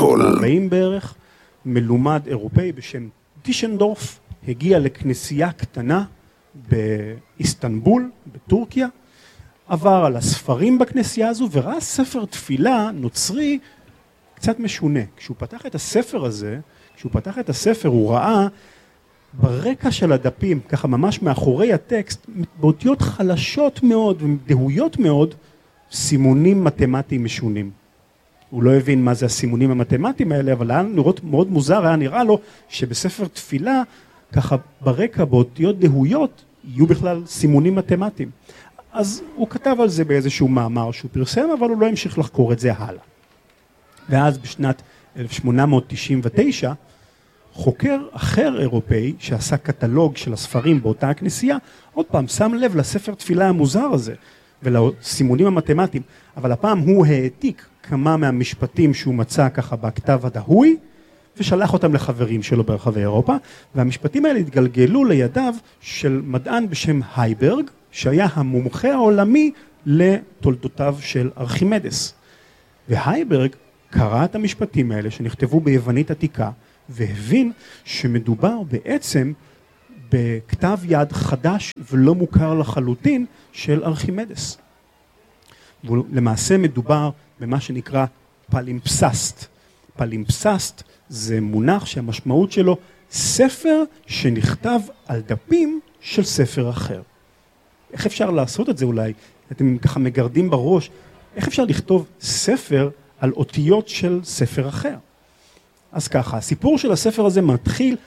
1940 בערך, מלומד אירופאי בשם טישנדורף, הגיע לכנסייה קטנה באיסטנבול, בטורקיה, עבר על הספרים בכנסייה הזו וראה ספר תפילה נוצרי קצת משונה. כשהוא פתח את הספר הזה, הוא ראה ברקע של הדפים, ככה ממש מאחורי הטקסט, באותיות חלשות מאוד ודהויות מאוד, סימונים מתמטיים משונים. הוא לא הבין מה זה הסימונים המתמטיים האלה, אבל היה נראות מאוד מוזר, היה נראה לו שבספר תפילה, ככה ברקע באותיות דהויות, יהיו בכלל סימונים מתמטיים. אז הוא כתב על זה באיזשהו מאמר שהוא פרסם, אבל הוא לא המשיך לחקור את זה הלאה. ואז בשנת 1899, חוקר אחר אירופאי שעשה קטלוג של הספרים באותה הכנסייה, עוד פעם שם לב לספר תפילה המוזר הזה ולסימונים המתמטיים, אבל הפעם הוא העתיק כמה מהמשפטים שהוא מצא ככה בכתב הדהוי, ושלח אותם לחברים שלו ברחבי אירופה, והמשפטים האלה התגלגלו לידיו של מדען בשם הייברג, שהיה המומחה העולמי לתולדותיו של ארכימדס. והייברג קרא את המשפטים האלה שנכתבו ביוונית עתיקה, והבין שמדובר בעצם בכתב יד חדש ולא מוכר לחלוטין של ארכימדס. ולמעשה מדובר במה שנקרא פלימפססט. פלימפססט זה מונח שהמשמעות שלו ספר שנכתב על דפים של ספר אחר. איך אפשר לעשות את זה אולי? אתם ככה מגרדים בראש, איך אפשר לכתוב ספר על אותיות של ספר אחר? אז ככה, הסיפור של הספר הזה מתחיל